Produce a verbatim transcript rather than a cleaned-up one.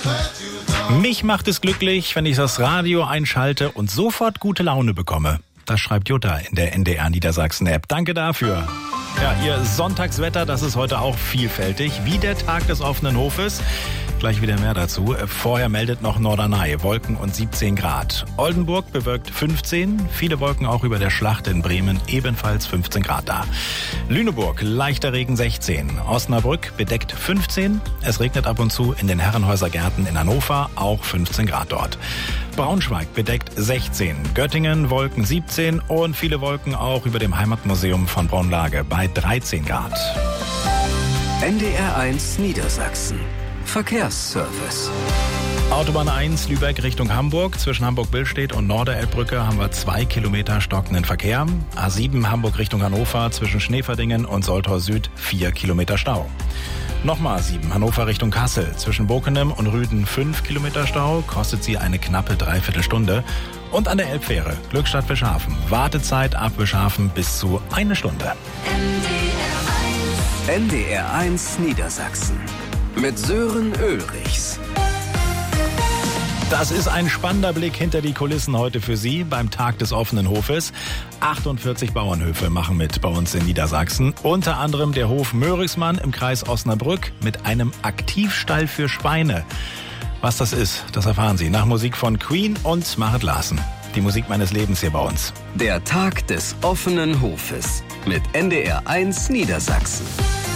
Mich macht es glücklich, wenn ich das Radio einschalte und sofort gute Laune bekomme. Das schreibt Jutta in der N D R Niedersachsen-App. Danke dafür. Ja, ihr Sonntagswetter, das ist heute auch vielfältig, wie der Tag des offenen Hofes. Gleich wieder mehr dazu. Vorher meldet noch Norderney, Wolken und siebzehn Grad. Oldenburg bewölkt fünfzehn, viele Wolken auch über der Schlacht in Bremen, ebenfalls fünfzehn Grad da. Lüneburg, leichter Regen sechzehn. Osnabrück bedeckt fünfzehn. Es regnet ab und zu in den Herrenhäusergärten in Hannover, auch fünfzehn Grad dort. Braunschweig bedeckt sechzehn. Göttingen, Wolken siebzehn und viele Wolken auch über dem Heimatmuseum von Braunlage bei dreizehn Grad. N D R eins Niedersachsen. Verkehrsservice. Autobahn eins Lübeck Richtung Hamburg. Zwischen Hamburg-Billstedt und Norderelbbrücke haben wir zwei Kilometer stockenden Verkehr. A sieben Hamburg Richtung Hannover zwischen Schneeverdingen und Soltau Süd vier Kilometer Stau. Nochmal A sieben Hannover Richtung Kassel. Zwischen Bokenem und Rüden fünf Kilometer Stau. Kostet sie eine knappe Dreiviertelstunde. Und an der Elbfähre Glückstadt-Wischhafen. Wartezeit ab Wischhafen bis zu eine Stunde. N D R eins Niedersachsen. Mit Sören Ulrichs. Das ist ein spannender Blick hinter die Kulissen heute für Sie beim Tag des offenen Hofes. achtundvierzig Bauernhöfe machen mit bei uns in Niedersachsen. Unter anderem der Hof Möhrichsmann im Kreis Osnabrück mit einem Aktivstall für Schweine. Was das ist, das erfahren Sie nach Musik von Queen und Marit Larsen. Die Musik meines Lebens hier bei uns. Der Tag des offenen Hofes mit N D R eins Niedersachsen.